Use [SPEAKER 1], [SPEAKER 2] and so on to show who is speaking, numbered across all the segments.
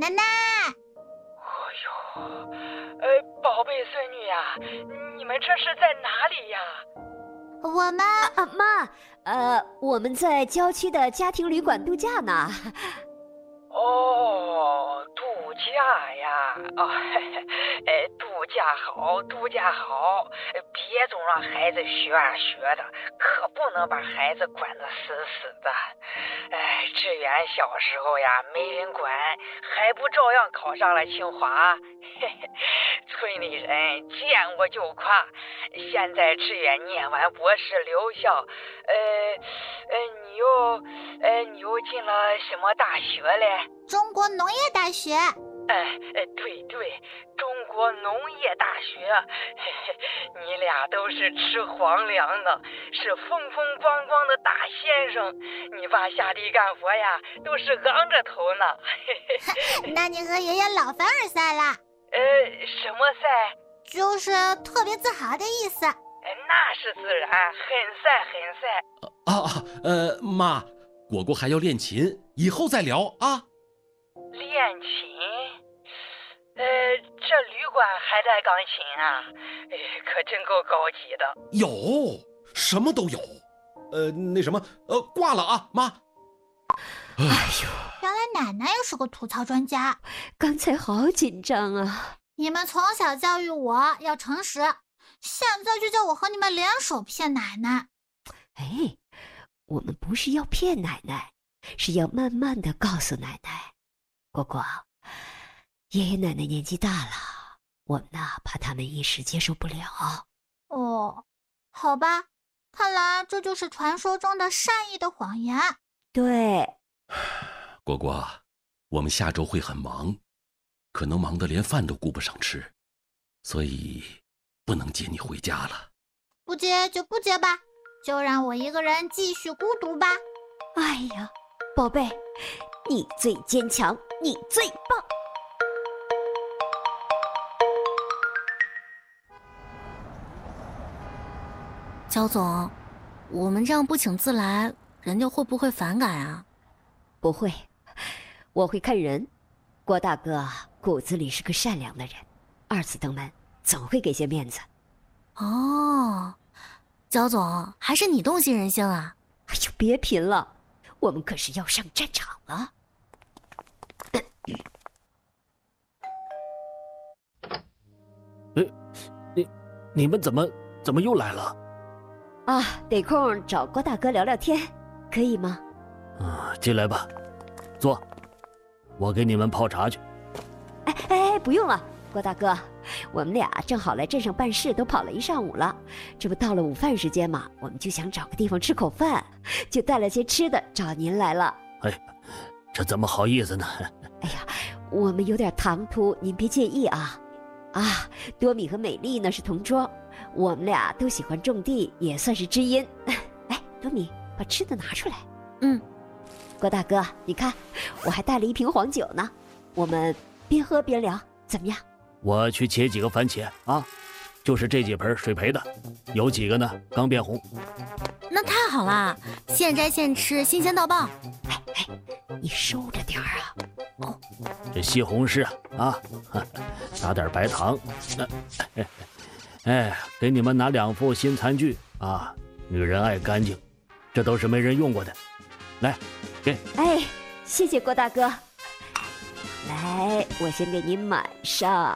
[SPEAKER 1] 奶奶。
[SPEAKER 2] 宝贝孙女呀，你们这是在哪里呀？
[SPEAKER 1] 我们
[SPEAKER 3] 妈，我们在郊区的家庭旅馆度假呢。
[SPEAKER 2] 哦，度假呀，度假好，度假好，别总让孩子学啊学的，可不能把孩子管得死死的。志远小时候呀，没人管，还不照样考上了清华？村里人见过就夸。现在志远念完博士留校，你又进了什么大学嘞？
[SPEAKER 1] 中国农业大学。
[SPEAKER 2] 对，中国农业大学。你俩都是吃皇粮的，是风风光光的大先生。你爸下地干活呀，都是昂着头呢。
[SPEAKER 1] 那你和爷爷老凡尔赛了。
[SPEAKER 2] 什么赛？
[SPEAKER 1] 就是特别自豪的意思。
[SPEAKER 2] 那是自然，很赛。
[SPEAKER 4] 妈，果果还要练琴，以后再聊啊。
[SPEAKER 2] 练琴？这旅馆还带钢琴啊？可真够高级的。
[SPEAKER 4] 有，什么都有。挂了啊，妈。
[SPEAKER 1] 哎呦，原来奶奶也是个吐槽专家。
[SPEAKER 3] 刚才好紧张啊！
[SPEAKER 1] 你们从小教育我要诚实，现在就叫我和你们联手骗奶奶。
[SPEAKER 3] 我们不是要骗奶奶，是要慢慢的告诉奶奶，果果，爷爷奶奶年纪大了，我们怕他们一时接受不了。
[SPEAKER 1] 哦，好吧，看来这就是传说中的善意的谎言。
[SPEAKER 3] 对，
[SPEAKER 4] 果果，我们下周会很忙，可能忙得连饭都顾不上吃，所以不能接你回家了。
[SPEAKER 1] 不接就不接吧，就让我一个人继续孤独吧。
[SPEAKER 3] 哎呀，宝贝，你最坚强，你最棒。
[SPEAKER 5] 焦总，我们这样不请自来，人家会不会反感啊？
[SPEAKER 3] 不会，我会看人。郭大哥骨子里是个善良的人，二次登门总会给些面子。
[SPEAKER 5] 哦，焦总，还是你动心人性啊！
[SPEAKER 3] 哎呦，别贫了，我们可是要上战场了。
[SPEAKER 6] 你们怎么又来了？
[SPEAKER 3] 得空找郭大哥聊聊天，可以吗？
[SPEAKER 6] 进来吧，坐，我给你们泡茶去。
[SPEAKER 3] 不用了，郭大哥，我们俩正好来镇上办事，都跑了一上午了，这不到了午饭时间嘛，我们就想找个地方吃口饭，就带了些吃的找您来了。
[SPEAKER 6] 这怎么好意思呢？
[SPEAKER 3] 我们有点唐突，您别介意啊。多米和美丽呢是同桌，我们俩都喜欢种地，也算是知音。多米，把吃的拿出来。郭大哥，你看，我还带了一瓶黄酒呢，我们边喝边聊，怎么样？
[SPEAKER 6] 我去切几个番茄啊，就是这几盆水培的，有几个呢刚变红。
[SPEAKER 5] 那太好啦，现摘现吃，新鲜到爆。
[SPEAKER 3] 你收着点啊。
[SPEAKER 6] 这西红柿撒点白糖。给你们拿2副新餐具啊，女人爱干净，这都是没人用过的。来，给。
[SPEAKER 3] 谢谢郭大哥。来，我先给您满上。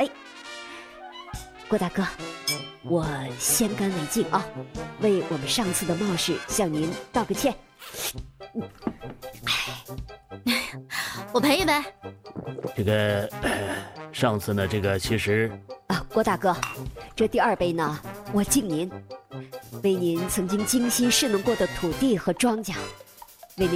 [SPEAKER 3] 郭大哥，我先干为敬啊，为我们上次的冒失向您道个歉。
[SPEAKER 5] 我赔一杯。
[SPEAKER 6] 这个上次呢，这个其实
[SPEAKER 3] 郭大哥，这第2杯呢，我敬您，为您曾经精心侍弄过的土地和庄稼